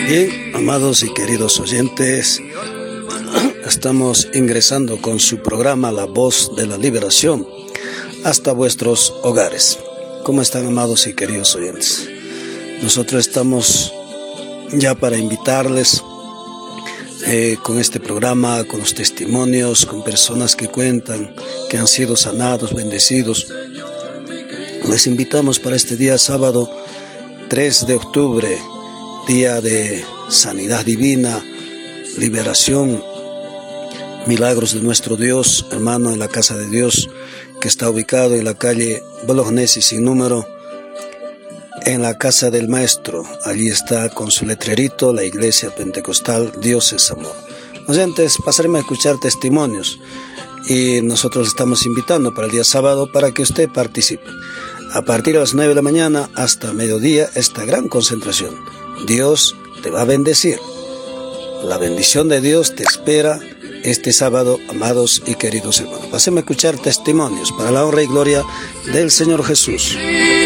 Bien, amados y queridos oyentes, estamos ingresando con su programa La Voz de la Liberación hasta vuestros hogares. ¿Cómo están, amados y queridos oyentes? Nosotros estamos ya para invitarles con este programa, con los testimonios, con personas que cuentan que han sido sanados, bendecidos. Les invitamos para este día sábado 3 de octubre, día de sanidad divina, liberación, milagros de nuestro Dios, hermano, en la casa de Dios, que está ubicado en la calle Bolognesi sin número, en la casa del maestro. Allí está con su letrerito, la iglesia pentecostal Dios es amor. Oyentes, pasaremos a escuchar testimonios y nosotros estamos invitando para el día sábado para que usted participe. A partir de las 9 de la mañana hasta mediodía, esta gran concentración. Dios te va a bendecir. La bendición de Dios te espera este sábado, amados y queridos hermanos. Pasemos a escuchar testimonios para la honra y gloria del Señor Jesús.